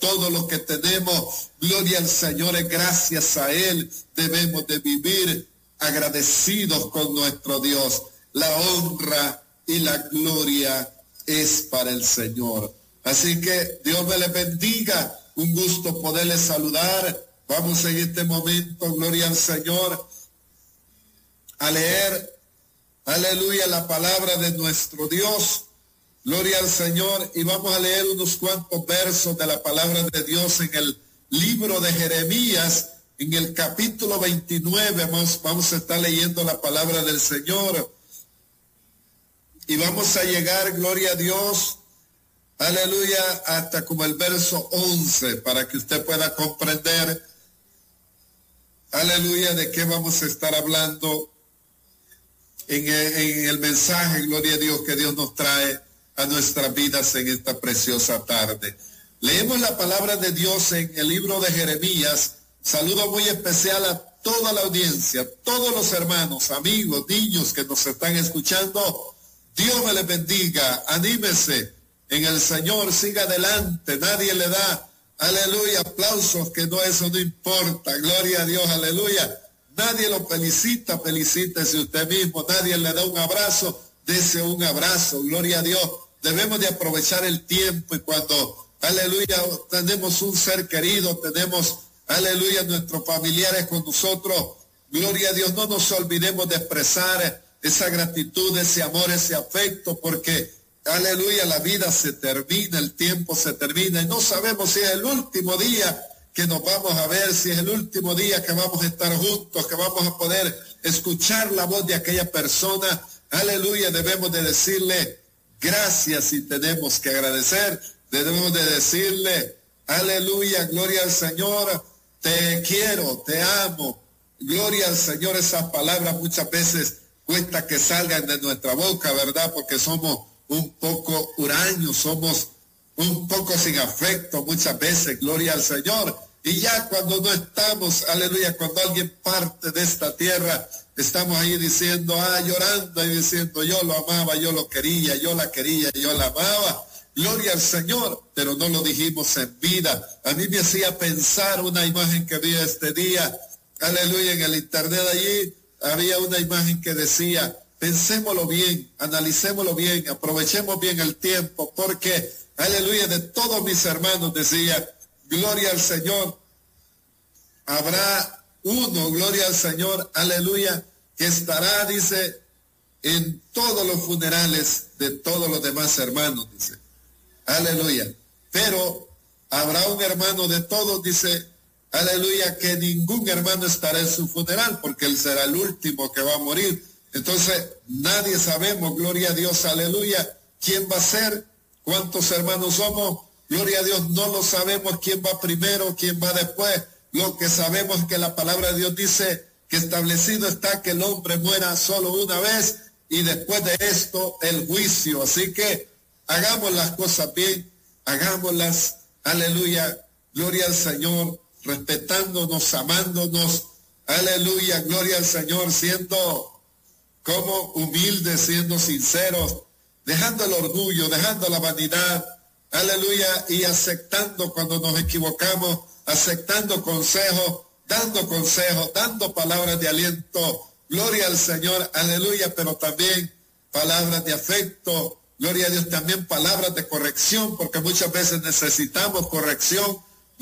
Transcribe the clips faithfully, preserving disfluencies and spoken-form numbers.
todo lo que tenemos, gloria al Señor, es gracias a Él. Debemos de vivir agradecidos con nuestro Dios. La honra y la gloria es para el Señor. Así que Dios me les bendiga. Un gusto poderles saludar. Vamos en este momento, gloria al Señor, a leer, aleluya, la palabra de nuestro Dios. Gloria al Señor. Y vamos a leer unos cuantos versos de la palabra de Dios en el libro de Jeremías, en el capítulo veintinueve. Vamos, vamos a estar leyendo la palabra del Señor. Y vamos a llegar, gloria a Dios, aleluya, hasta como el verso once, para que usted pueda comprender, aleluya, de qué vamos a estar hablando en el, en el mensaje, gloria a Dios, que Dios nos trae a nuestras vidas en esta preciosa tarde. Leemos la palabra de Dios en el libro de Jeremías. Saludo muy especial a toda la audiencia, todos los hermanos, amigos, niños que nos están escuchando. Dios me les bendiga, anímese en el Señor, siga adelante, nadie le da, aleluya, aplausos, que no, eso no importa, gloria a Dios, aleluya. Nadie lo felicita, felicítese usted mismo, nadie le da un abrazo, dese un abrazo, gloria a Dios. Debemos de aprovechar el tiempo, y cuando, aleluya, tenemos un ser querido, tenemos, aleluya, nuestros familiares con nosotros, gloria a Dios, no nos olvidemos de expresar esa gratitud, ese amor, ese afecto, porque, aleluya, la vida se termina, el tiempo se termina, y no sabemos si es el último día que nos vamos a ver, si es el último día que vamos a estar juntos, que vamos a poder escuchar la voz de aquella persona. Aleluya, debemos de decirle gracias y tenemos que agradecer, debemos de decirle, aleluya, gloria al Señor, te quiero, te amo, gloria al Señor. Esas palabras muchas veces cuesta que salgan de nuestra boca, ¿verdad? Porque somos un poco huraños, somos un poco sin afecto muchas veces, gloria al Señor. Y ya cuando no estamos, aleluya, cuando alguien parte de esta tierra, estamos ahí diciendo, ah, llorando y diciendo, yo lo amaba, yo lo quería, yo la quería, yo la amaba. Gloria al Señor, pero no lo dijimos en vida. A mí me hacía pensar una imagen que vi este día, aleluya, en el internet allí, había una imagen que decía, pensémoslo bien, analicémoslo bien, aprovechemos bien el tiempo, porque, aleluya, de todos mis hermanos decía, gloria al Señor, habrá uno, gloria al Señor, aleluya, que estará, dice, en todos los funerales de todos los demás hermanos, dice, aleluya, pero habrá un hermano de todos, dice, aleluya, que ningún hermano estará en su funeral, porque él será el último que va a morir. Entonces, nadie sabemos, gloria a Dios, aleluya, quién va a ser, cuántos hermanos somos, gloria a Dios, no lo sabemos quién va primero, quién va después. Lo que sabemos es que la palabra de Dios dice que establecido está que el hombre muera solo una vez y después de esto el juicio. Así que hagamos las cosas bien, hagámoslas, aleluya, gloria al Señor, respetándonos, amándonos, aleluya, gloria al Señor, siendo como humildes, siendo sinceros, dejando el orgullo, dejando la vanidad, aleluya, y aceptando cuando nos equivocamos, aceptando consejos, dando consejos, dando palabras de aliento, gloria al Señor, aleluya, pero también palabras de afecto, gloria a Dios, también palabras de corrección, porque muchas veces necesitamos corrección.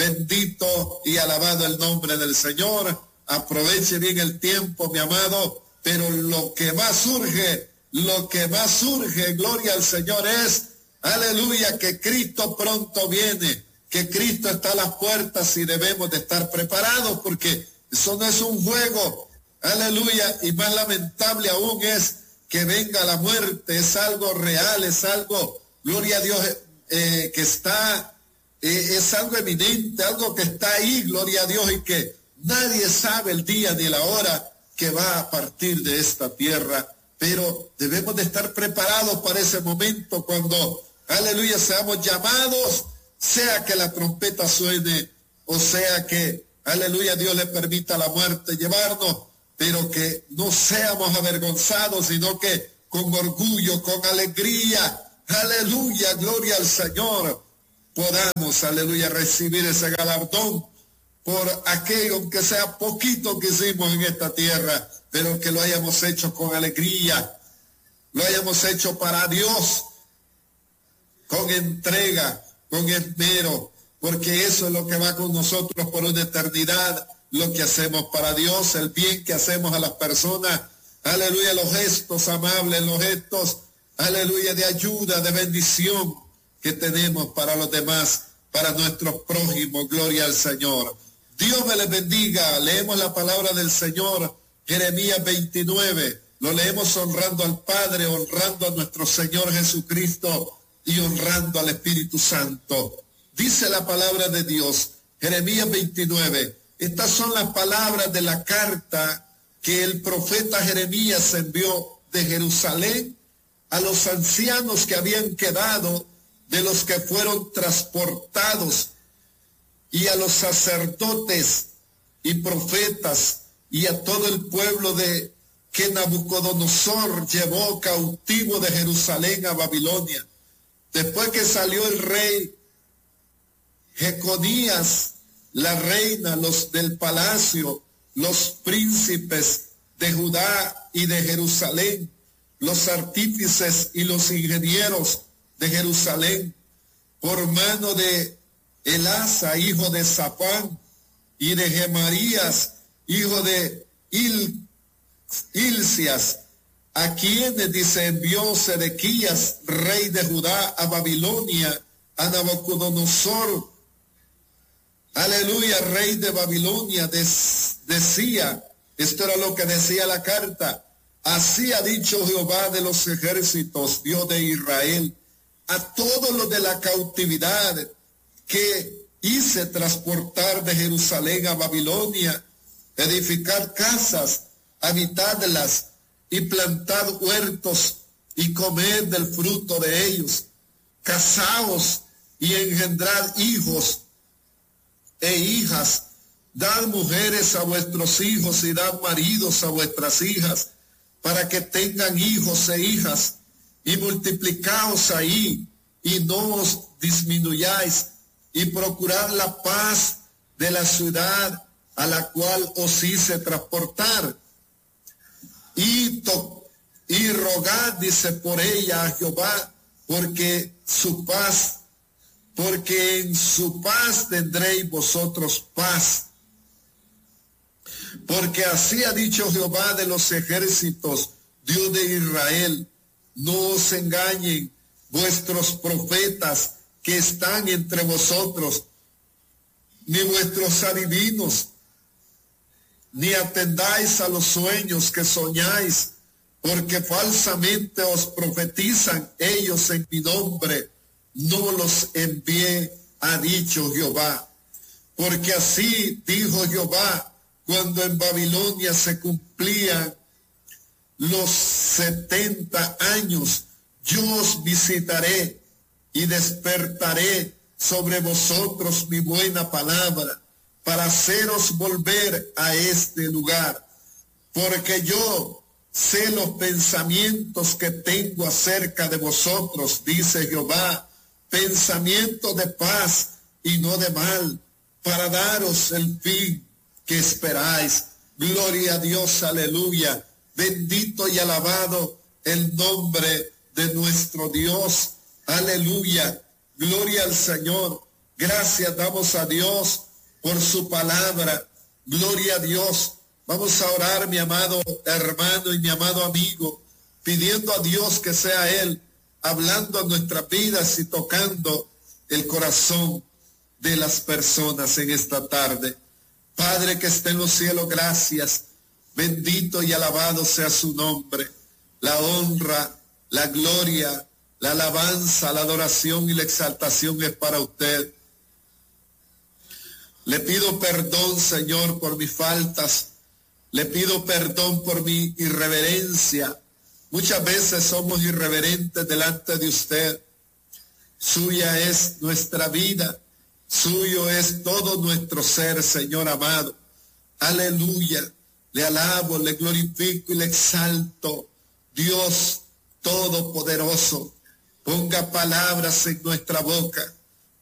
Bendito y alabado el nombre del Señor. Aproveche bien el tiempo, mi amado, pero lo que más surge, lo que más surge, gloria al Señor, es, aleluya, que Cristo pronto viene, que Cristo está a las puertas y debemos de estar preparados, porque eso no es un juego, aleluya, y más lamentable aún es que venga la muerte, es algo real, es algo, gloria a Dios, eh, que está, eh, es algo eminente, algo que está ahí, gloria a Dios, y que nadie sabe el día ni la hora que va a partir de esta tierra, pero debemos de estar preparados para ese momento cuando, aleluya, seamos llamados, sea que la trompeta suene, o sea que, aleluya, Dios le permita a la muerte llevarnos, pero que no seamos avergonzados, sino que con orgullo, con alegría, aleluya, gloria al Señor, podamos, aleluya, recibir ese galardón por aquello, aunque sea poquito que hicimos en esta tierra, pero que lo hayamos hecho con alegría, lo hayamos hecho para Dios, con entrega, con esmero, porque eso es lo que va con nosotros por una eternidad, lo que hacemos para Dios, el bien que hacemos a las personas, aleluya, los gestos amables, los gestos, aleluya, de ayuda, de bendición que tenemos para los demás, para nuestros prójimos, gloria al Señor. Dios me les bendiga. Leemos la palabra del Señor, Jeremías veintinueve, lo leemos honrando al Padre, honrando a nuestro Señor Jesucristo y honrando al Espíritu Santo. Dice la palabra de Dios, Jeremías veintinueve, estas son las palabras de la carta que el profeta Jeremías envió de Jerusalén a los ancianos que habían quedado de los que fueron transportados, y a los sacerdotes y profetas y a todo el pueblo de que Nabucodonosor llevó cautivo de Jerusalén a Babilonia. Después que salió el rey Jeconías, la reina, los del palacio, los príncipes de Judá y de Jerusalén, los artífices y los ingenieros de Jerusalén, por mano de Elasa, hijo de Safán, y de Gemarías, hijo de Il, Ilcias, a quienes, dice, envió Sedequías, rey de Judá, a Babilonia, a Nabucodonosor, aleluya, rey de Babilonia, des, decía, esto era lo que decía la carta, así ha dicho Jehová de los ejércitos, Dios de Israel, a todos los de la cautividad que hice transportar de Jerusalén a Babilonia, edificar casas, habitadlas y plantar huertos y comer del fruto de ellos, casaos y engendrar hijos e hijas, dad mujeres a vuestros hijos y dad maridos a vuestras hijas, para que tengan hijos e hijas, y multiplicaos ahí y no os disminuyáis, y procurad la paz de la ciudad a la cual os hice transportar. Y, to, y rogad, dice, por ella a Jehová, porque su paz, porque en su paz tendréis vosotros paz. Porque así ha dicho Jehová de los ejércitos, Dios de Israel, no os engañen vuestros profetas que están entre vosotros, ni vuestros adivinos, ni atendáis a los sueños que soñáis, porque falsamente os profetizan ellos en mi nombre, no los envié, ha dicho Jehová. Porque así dijo Jehová, cuando en Babilonia se cumplían los setenta años, yo os visitaré y despertaré sobre vosotros mi buena palabra, para haceros volver a este lugar. Porque yo sé los pensamientos que tengo acerca de vosotros, dice Jehová, pensamientos de paz y no de mal, para daros el fin que esperáis. Gloria a Dios, aleluya. Bendito y alabado el nombre de nuestro Dios. Aleluya. Gloria al Señor. Gracias damos a Dios por su palabra. Gloria a Dios. Vamos a orar, mi amado hermano y mi amado amigo, pidiendo a Dios que sea Él hablando a nuestras vidas y tocando el corazón de las personas en esta tarde. Padre que esté en los cielos, gracias. Bendito y alabado sea su nombre. La honra, la gloria, la alabanza, la adoración y la exaltación es para usted. Le pido perdón, Señor, por mis faltas. Le pido perdón por mi irreverencia. Muchas veces somos irreverentes delante de usted. Suya es nuestra vida. Suyo es todo nuestro ser, Señor amado. Aleluya. Le alabo, le glorifico y le exalto. Dios Todopoderoso, ponga palabras en nuestra boca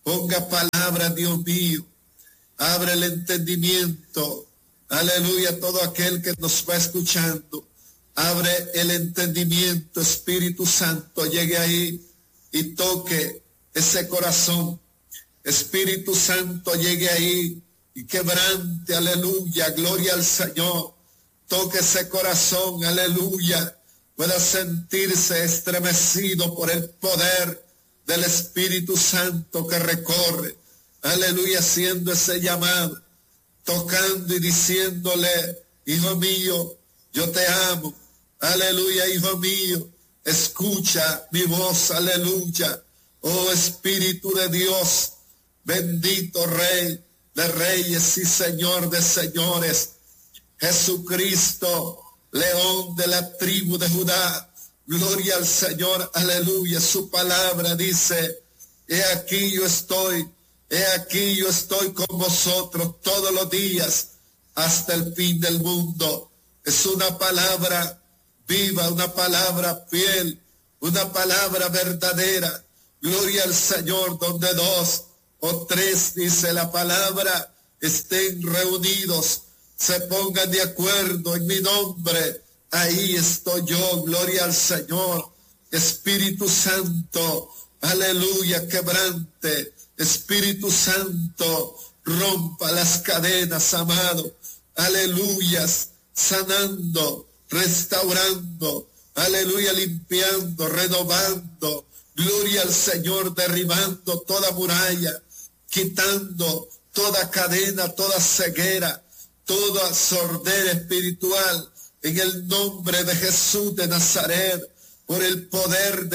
Ponga palabra, Dios mío. Abre el entendimiento. Aleluya, todo aquel que nos va escuchando. Abre el entendimiento, Espíritu Santo, llegue ahí y toque ese corazón. Espíritu Santo, llegue ahí y quebrante, aleluya, gloria al Señor. Toque ese corazón, aleluya. Pueda sentirse estremecido por el poder del Espíritu Santo que recorre. Aleluya, haciendo ese llamado, tocando y diciéndole, hijo mío, yo te amo. Aleluya, hijo mío, escucha mi voz, aleluya. Oh Espíritu de Dios, bendito Rey de reyes y Señor de señores, Jesucristo, León de la tribu de Judá. Gloria al Señor, aleluya. Su palabra dice, he aquí yo estoy, he aquí yo estoy con vosotros todos los días hasta el fin del mundo. Es una palabra viva, una palabra fiel, una palabra verdadera. Gloria al Señor, donde dos o tres, dice la palabra, estén reunidos, se pongan de acuerdo en mi nombre, ahí estoy yo. Gloria al Señor. Espíritu Santo, aleluya, quebrante. Espíritu Santo, rompa las cadenas, amado. Aleluyas, sanando, restaurando, aleluya, limpiando, renovando. Gloria al Señor, derribando toda muralla, quitando toda cadena, toda ceguera, toda sordera espiritual, en el nombre de Jesús de Nazaret, por el poder de